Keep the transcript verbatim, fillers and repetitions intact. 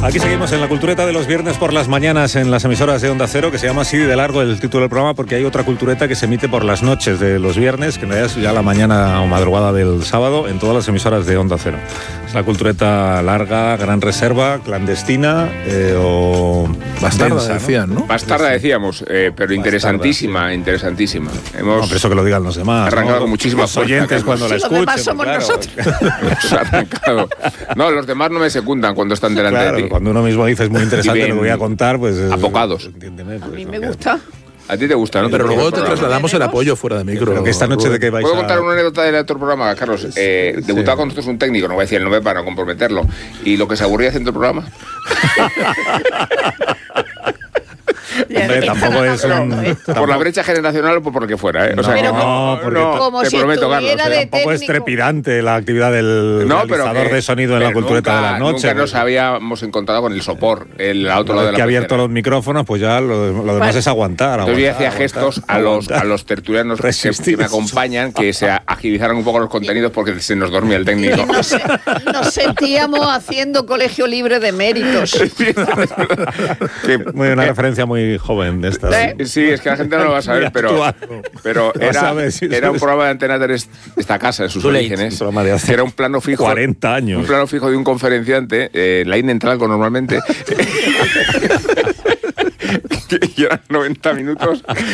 Aquí seguimos en la cultureta de los viernes por las mañanas en las emisoras de Onda Cero, que se llama así de largo el título del programa porque hay otra cultureta que se emite por las noches de los viernes, que en realidad es ya la mañana o madrugada del sábado en todas las emisoras de Onda Cero. Es la cultureta larga, gran reserva, clandestina eh, o bastarda, densa, decían, ¿no? Bastarda decíamos, eh, pero interesantísima, bastarda, sí. interesantísima. Hemos no, pero eso que lo digan los demás. arrancado ¿no? con muchísimas los oyentes cuando la Sí, los escuchen. demás somos claro. nosotros. Hemos arrancado. No, los demás no me secundan cuando están delante Claro, de ti. cuando uno mismo dice es muy interesante Viven lo que voy a contar, pues... apocados. Entiéndeme, A pues, mí no, me que- gusta. A ti te gusta, ¿no? Pero Te luego gusta te el programa. trasladamos el apoyo fuera de micro. Pero que esta noche de que vais ¿Puedo a... contar una anécdota del otro programa, Carlos? Eh, debutaba con nosotros un técnico, no voy a decir el nombre para no comprometerlo, y lo que se aburría haciendo el programa. Hombre, tampoco es un... Por tampoco- la brecha generacional o por lo que fuera, ¿eh? O sea, No, que no, porque como te si prometo, Carlos. estuviera ¿eh? de Tampoco es técnico. trepidante la actividad del No, pero realizador que- de sonido en la pero cultureta nunca, de la noche. Nunca nos porque habíamos encontrado con el sopor, el otro una lado vez de que la ha abierto pecera. los micrófonos, pues ya lo, lo demás Vale. es aguantar. Entonces yo aguantar, hacía gestos aguantar, a los, aguantar. a los tertulianos que, Resistir. que me acompañan que se agilizaran un poco los contenidos porque se nos dormía el técnico. Y nos, nos sentíamos haciendo colegio libre de méritos. Que- Muy una eh, referencia muy joven de estas. ¿Eh? Sí, es que la gente no lo va a saber, Muy pero, actual. pero No era, sabe si- era un programa de Antena tres, esta casa, en sus Too late. orígenes, Un programa de hace que era un plano fijo. cuarenta años. Un plano fijo de un conferenciante, eh, en la INE entra algo normalmente. Y eran noventa minutos